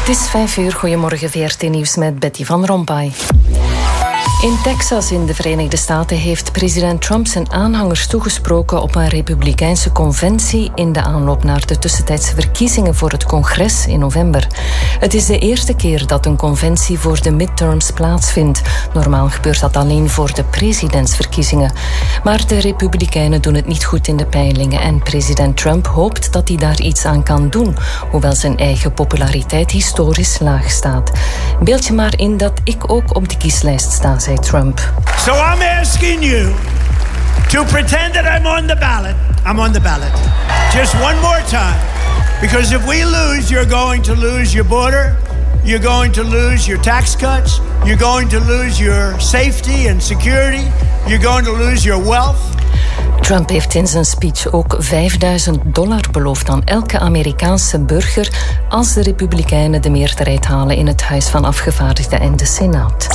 Het is 5:00. Goedemorgen, VRT Nieuws met Betty van Rompuy. In Texas in de Verenigde Staten heeft president Trump zijn aanhangers toegesproken op een republikeinse conventie in de aanloop naar de tussentijdse verkiezingen voor het congres in november. Het is de eerste keer dat een conventie voor de midterms plaatsvindt. Normaal gebeurt dat alleen voor de presidentsverkiezingen. Maar de republikeinen doen het niet goed in de peilingen en president Trump hoopt dat hij daar iets aan kan doen, hoewel zijn eigen populariteit historisch laag staat. Beeld je maar in dat ik ook op de kieslijst sta, zei Trump. So I'm asking you to pretend that I'm on the ballot. I'm on the ballot. Just one more time. Because if we lose, you're going to lose your border. You're going to lose your tax cuts. You're going to lose your safety and security. You're going to lose your wealth. Trump heeft in zijn speech ook $5.000 beloofd aan elke Amerikaanse burger als de Republikeinen de meerderheid halen in het Huis van Afgevaardigden en de Senaat.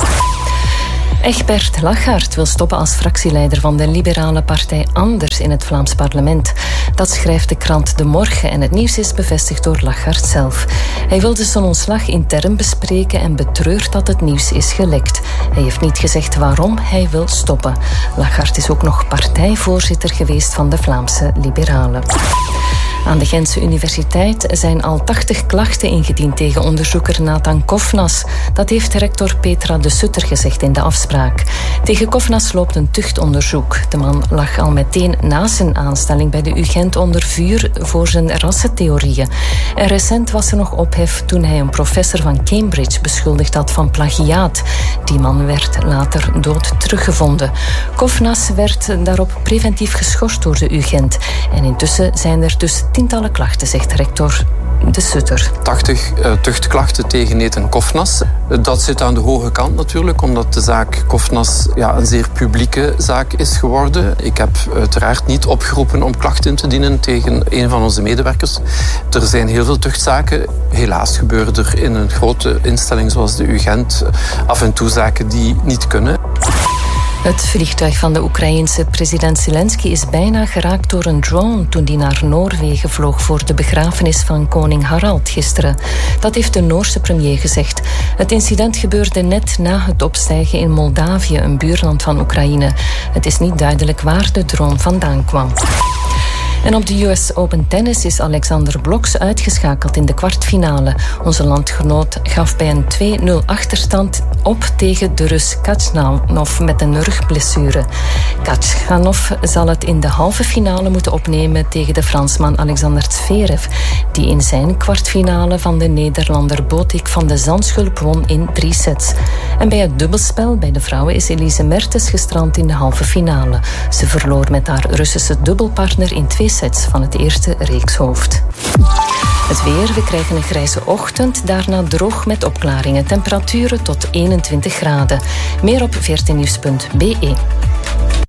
Egbert Lachaert wil stoppen als fractieleider van de liberale partij Anders in het Vlaams parlement. Dat schrijft de krant De Morgen en het nieuws is bevestigd door Lachaert zelf. Hij wilde zijn ontslag intern bespreken en betreurt dat het nieuws is gelekt. Hij heeft niet gezegd waarom hij wil stoppen. Lachaert is ook nog partijvoorzitter geweest van de Vlaamse Liberalen. Aan de Gentse Universiteit zijn al 80 klachten ingediend tegen onderzoeker Nathan Kofnas. Dat heeft rector Petra de Sutter gezegd in de afspraak. Tegen Kofnas loopt een tuchtonderzoek. De man lag al meteen na zijn aanstelling bij de UGent onder vuur voor zijn rassentheorieën. En recent was er nog ophef toen hij een professor van Cambridge beschuldigd had van plagiaat. Die man werd later dood teruggevonden. Kofnas werd daarop preventief geschorst door de UGent. En intussen zijn er dus tientallen klachten, zegt rector de Sutter. 80 tuchtklachten tegen Nathan Kofnas. Dat zit aan de hoge kant natuurlijk, omdat de zaak Kofnas een zeer publieke zaak is geworden. Ik heb uiteraard niet opgeroepen om klachten in te dienen tegen een van onze medewerkers. Er zijn heel veel tuchtzaken. Helaas gebeuren er in een grote instelling zoals de UGent af en toe zaken die niet kunnen. Het vliegtuig van de Oekraïense president Zelensky is bijna geraakt door een drone toen die naar Noorwegen vloog voor de begrafenis van koning Harald gisteren. Dat heeft de Noorse premier gezegd. Het incident gebeurde net na het opstijgen in Moldavië, een buurland van Oekraïne. Het is niet duidelijk waar de drone vandaan kwam. En op de US Open Tennis is Alexander Blok uitgeschakeld in de kwartfinale. Onze landgenoot gaf bij een 2-0 achterstand op tegen de Rus Khachanov met een rugblessure. Khachanov zal het in de halve finale moeten opnemen tegen de Fransman Alexander Zverev, die in zijn kwartfinale van de Nederlander Botik van de Zandschulp won in 3 sets. En bij het dubbelspel bij de vrouwen is Elise Mertens gestrand in de halve finale. Ze verloor met haar Russische dubbelpartner in 2 sets van het eerste reekshoofd. Het weer, we krijgen een grijze ochtend, daarna droog met opklaringen. Temperaturen tot 21 graden. Meer op vrtnieuws.be.